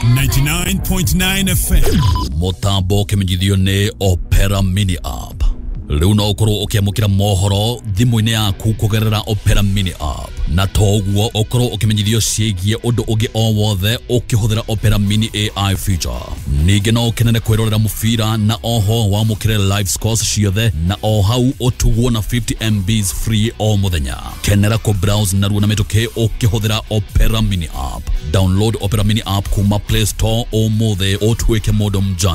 99.9 FM. Motambo kimenyithio ni Opera Mini App. Riu no ukorwo ukiamukira mohoro thimu-ini yaku kugerera Opera Mini App. Na toguo ukorwo ukimenyithio ciegie undu ungi o wothe ukihuthira Opera Mini AI feature. Ningi no ukenere kwirorera mubira na oho wamukire live scores ciothe na o hau utugwo na 50 MBs free o muthenya. Kenera ko browse na ruona mituki ukihuthira Opera Mini App. Download Opera Mini App kuma Play Store o muthe utwike modo mjanja.